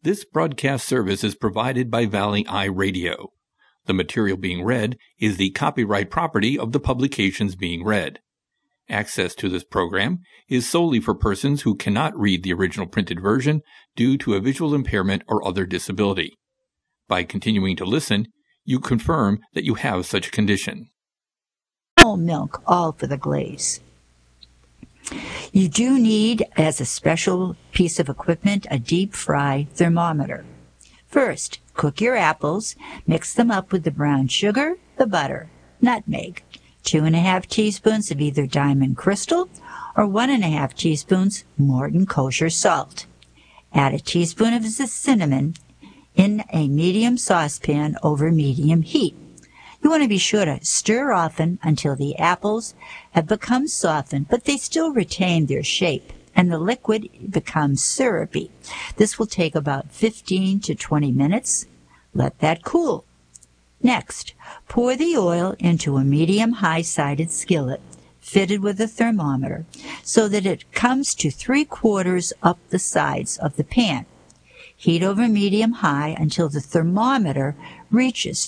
This broadcast service is provided by Valley Eye Radio. The material being read is the copyright property of the publications being read. Access to this program is solely for persons who cannot read the original printed version due to a visual impairment or other disability. By continuing to listen, you confirm that you have such a condition. Whole milk, all for the glaze. You do need, as a special piece of equipment, a deep fry thermometer. First, cook your apples, mix them up with the brown sugar, the butter, nutmeg, 2½ teaspoons of either Diamond Crystal or 1½ teaspoons Morton Kosher salt. Add a teaspoon of the cinnamon in a medium saucepan over medium heat. You want to be sure to stir often until the apples have become softened, but they still retain their shape, and the liquid becomes syrupy. This will take about 15 to 20 minutes. Let that cool. Next, pour the oil into a medium-high-sided skillet fitted with a thermometer so that it comes to 3/4 up the sides of the pan. Heat over medium-high until the thermometer reaches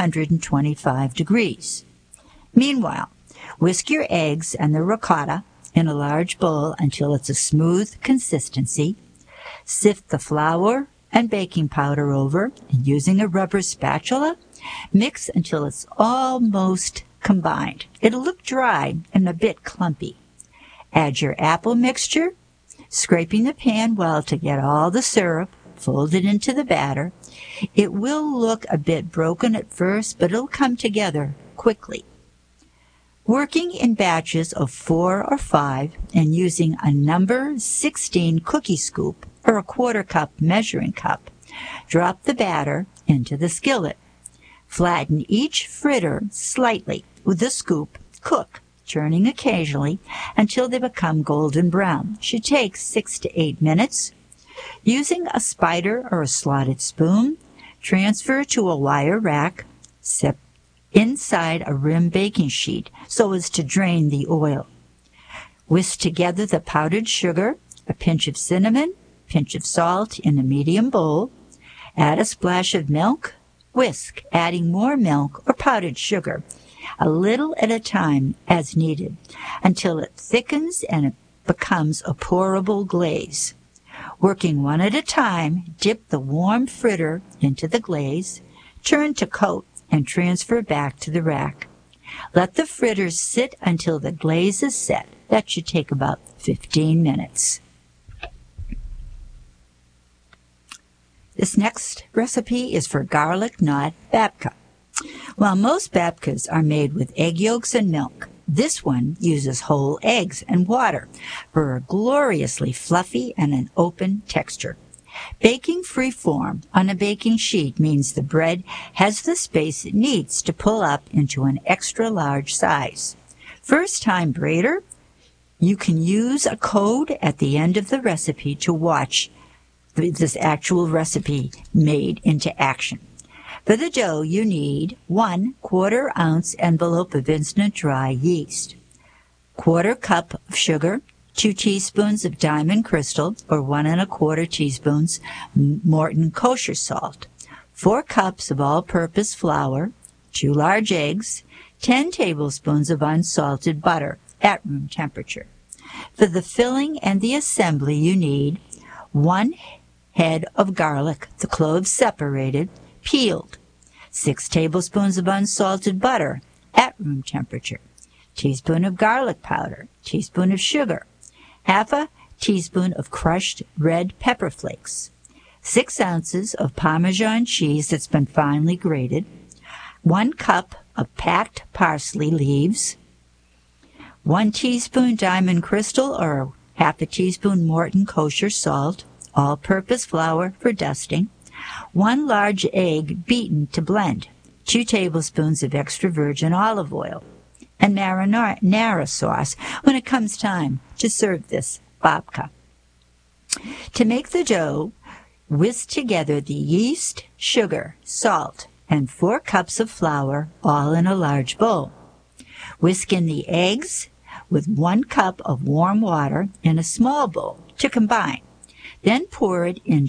325 degrees. Meanwhile, whisk your eggs and the ricotta in a large bowl until it's a smooth consistency. Sift the flour and baking powder over, and using a rubber spatula, mix until it's almost combined. It'll look dry and a bit clumpy. Add your apple mixture, scraping the pan well to get all the syrup. Fold it into the batter. It will look a bit broken at first, but it'll come together quickly. Working in batches of 4 or 5 and using a number 16 cookie scoop or a 1/4 cup measuring cup, drop the batter into the skillet. Flatten each fritter slightly with the scoop. Cook, turning occasionally until they become golden brown. Should take 6 to 8 minutes. Using a spider or a slotted spoon, transfer to a wire rack, set inside a rim baking sheet so as to drain the oil. Whisk together the powdered sugar, a pinch of cinnamon, pinch of salt in a medium bowl. Add a splash of milk. Whisk, adding more milk or powdered sugar, a little at a time as needed, until it thickens and it becomes a pourable glaze. Working one at a time, dip the warm fritter into the glaze, turn to coat, and transfer back to the rack. Let the fritters sit until the glaze is set. That should take about 15 minutes. This next recipe is for garlic knot babka. While most babkas are made with egg yolks and milk, this one uses whole eggs and water for a gloriously fluffy and an open texture. Baking free-form on a baking sheet means the bread has the space it needs to pull up into an extra large size. First-time braider, you can use a code at the end of the recipe to watch this actual recipe made into action. For the dough, you need 1/4 ounce envelope of instant dry yeast, 1/4 cup of sugar, 2 teaspoons of Diamond Crystal or 1 1/4 teaspoons Morton Kosher salt, 4 cups of all-purpose flour, 2 large eggs, 10 tablespoons of unsalted butter at room temperature. For the filling and the assembly, you need 1 head of garlic, the cloves separated, peeled, 6 tablespoons of unsalted butter at room temperature, teaspoon of garlic powder, teaspoon of sugar, 1/2 teaspoon of crushed red pepper flakes, 6 ounces of Parmesan cheese that's been finely grated, 1 cup of packed parsley leaves, 1 teaspoon Diamond Crystal or 1/2 teaspoon Morton Kosher salt, all-purpose flour for dusting, 1 large egg beaten to blend, 2 tablespoons of extra virgin olive oil, and marinara sauce when it comes time to serve this babka. To make the dough, whisk together the yeast, sugar, salt, and 4 cups of flour, all in a large bowl. Whisk in the eggs with 1 cup of warm water in a small bowl to combine. Then pour it into